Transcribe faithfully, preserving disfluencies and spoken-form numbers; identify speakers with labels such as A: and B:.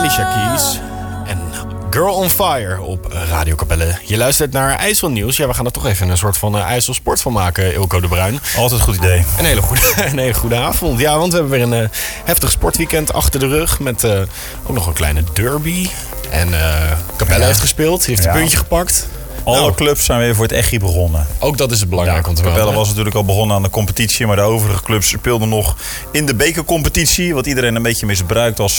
A: Alicia Keys en Girl on Fire op Radio Capelle. Je luistert naar IJsselnieuws. Ja, we gaan er toch even een soort van uh, IJsselsport van maken, Ilko de Bruin.
B: Altijd een goed idee.
A: Een hele goede, een hele goede avond. Ja, want we hebben weer een uh, heftig sportweekend achter de rug. Met uh, ook nog een kleine derby. En uh, Capelle ja. heeft gespeeld. Heeft ja. een puntje gepakt.
B: Alle
A: nou,
B: clubs zijn weer voor het echi begonnen.
A: Ook dat is het belangrijk om te
B: Capelle
A: melden.
B: was natuurlijk al begonnen aan de competitie. Maar de overige clubs speelden nog in de bekercompetitie. Wat iedereen een beetje misbruikt als